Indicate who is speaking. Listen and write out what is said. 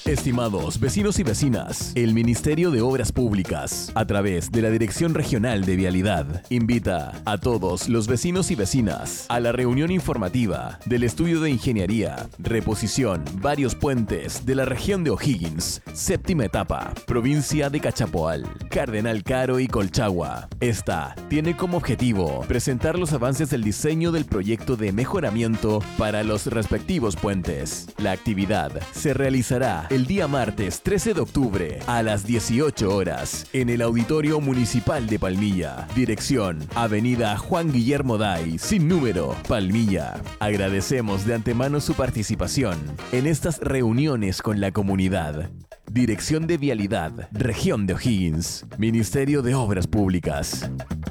Speaker 1: Estimados vecinos y vecinas, el Ministerio de Obras Públicas, a través de la Dirección Regional de Vialidad, invita a todos los vecinos y vecinas a la reunión informativa del Estudio de Ingeniería, Reposición, varios puentes de la región de O'Higgins, séptima etapa, provincia de Cachapoal, Cardenal Caro y Colchagua. Esta tiene como objetivo presentar los avances del diseño del proyecto de mejoramiento para los respectivos puentes. La actividad se realizará el día martes 13 de octubre a las 18 horas en el Auditorio Municipal de Palmilla. Dirección: Avenida Juan Guillermo Day, sin número, Palmilla. Agradecemos de antemano su participación en estas reuniones con la comunidad. Dirección de Vialidad, Región de O'Higgins, Ministerio de Obras Públicas.